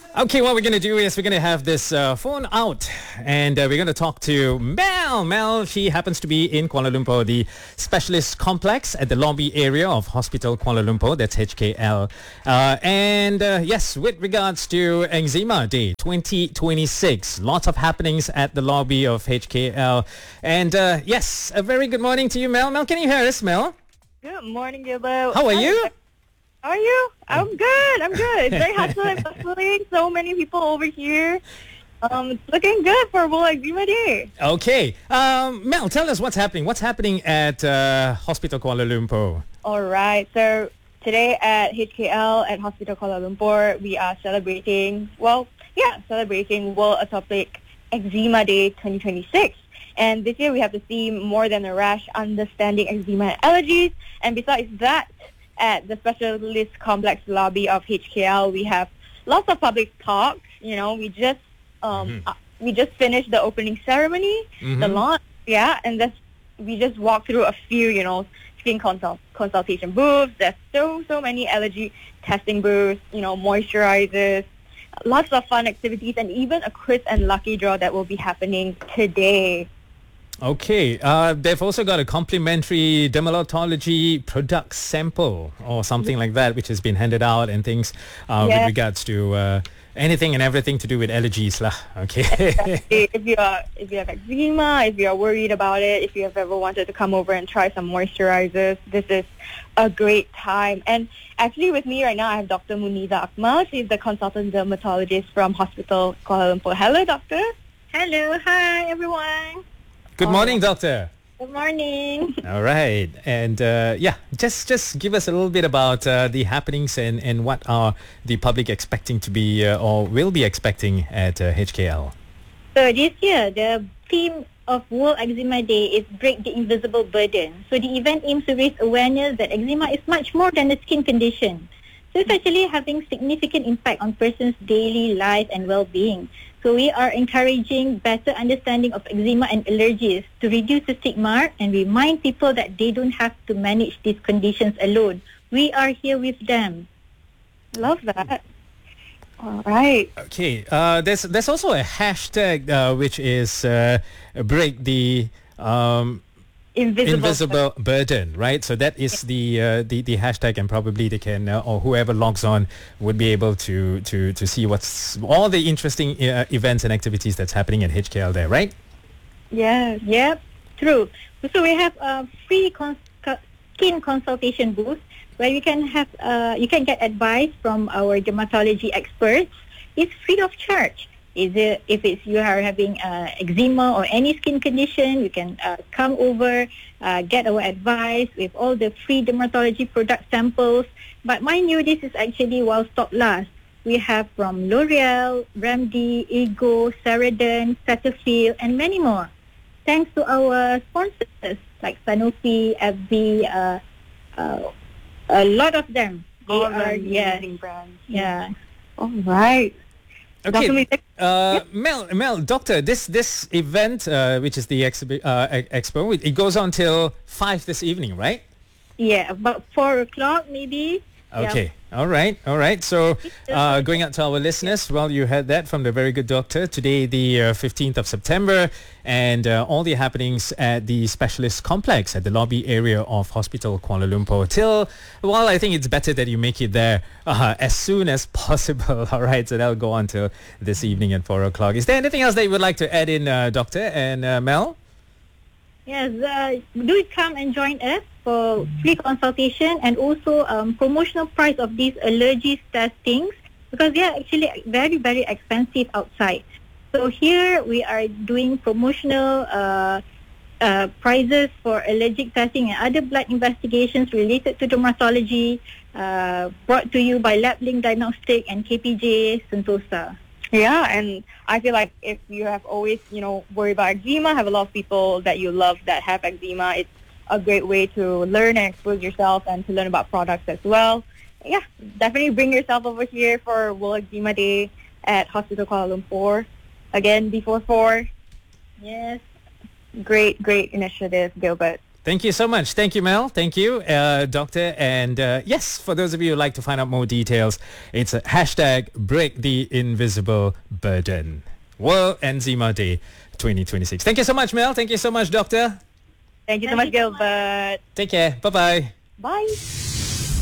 Okay, what we're going to do is we're going to have this phone out and we're going to talk to Mel. Mel, she happens to be in Kuala Lumpur, the specialist complex at the lobby area of Hospital Kuala Lumpur. That's HKL. Yes, with regards to Eczema Day 2026, lots of happenings at the lobby of HKL. And yes, a very good morning to you, Mel. Mel, can you hear us, Mel? Good morning, Gilbo. How are you? How are you? I'm good. It's very hustling, bustling. So many people over here. It's looking good for World Eczema Day. Okay. Mel, tell us what's happening. What's happening at Hospital Kuala Lumpur? All right. So today at HKL at Hospital Kuala Lumpur, we are celebrating World Atopic Eczema Day 2026. And this year we have the theme More Than a Rash, Understanding Eczema and Allergies. And besides that, at the specialist complex lobby of HKL, we have lots of public talks. You know, we just finished the opening ceremony, the launch, and we just walked through a few, skin consultation booths. There's so many allergy testing booths, moisturizers, lots of fun activities, and even a quiz and lucky draw that will be happening today. Okay, they've also got a complimentary dermatology product sample or something like that, which has been handed out and things with regards to anything and everything to do with allergies lah. Okay. If you have eczema, if you are worried about it, if you have ever wanted to come over and try some moisturizers, this is a great time. And actually with me right now, I have Dr. Muniza Akmal. She's the consultant dermatologist from Hospital Kuala Lumpur. Hello, doctor. Hello. Hi, everyone. Good morning, doctor. Good morning. All right. And just give us a little bit about the happenings and what are the public expecting to be or will be expecting at HKL. So this year, the theme of World Eczema Day is Break the Invisible Burden. So the event aims to raise awareness that eczema is much more than a skin condition. So it's actually having significant impact on person's daily life and well-being. So we are encouraging better understanding of eczema and allergies to reduce the stigma and remind people that they don't have to manage these conditions alone. We are here with them. Love that. All right. Okay. There's also a hashtag which is break the invisible burden, right? So that is the hashtag, and probably they can or whoever logs on would be able to see what's all the interesting events and activities that's happening at HKL there, right? Yes. Yep. True. So we have a free skin consultation booth where you can get advice from our dermatology experts. It's free of charge. If you are having eczema or any skin condition, you can come over, get our advice with all the free dermatology product samples. But mind you, this is actually while stock lasts. We have from L'Oreal, Remedy, Ego, Ceradan, Cetaphil, and many more. Thanks to our sponsors like Sanofi, AbbVie, a lot of them. All are leading brands. Yeah. All right. Okay, Mel, doctor, this event, which is the expo, it goes on till 5 this evening, right? Yeah, about 4 o'clock maybe. Okay, all right. So going out to our listeners, well, you heard that from the very good doctor. Today, the 15th of September, and all the happenings at the specialist complex at the lobby area of Hospital Kuala Lumpur till, well, I think it's better that you make it there as soon as possible. All right, so that'll go on till this evening at 4 o'clock. Is there anything else that you would like to add in, doctor and Mel? Yes, do come and join us for free consultation and also promotional price of these allergies testings, because they are actually very, very expensive outside. So here we are doing promotional prizes for allergic testing and other blood investigations related to dermatology, brought to you by LabLink Diagnostic and KPJ Sentosa. Yeah, and I feel like if you have always, worried about eczema, have a lot of people that you love that have eczema, it's a great way to learn and expose yourself and to learn about products as well. Yeah, definitely bring yourself over here for World Eczema Day at Hospital Kuala Lumpur. Again, before 4. Yes. Great initiative, Gilbert. Thank you so much. Thank you, Mel. Thank you, Doctor. And yes, for those of you who'd like to find out more details, it's a hashtag Break the Invisible Burden. World Eczema Day 2026. Thank you so much, Mel. Thank you so much, Doctor. Thank you so much, Gilbert. Take care. Bye-bye. Bye.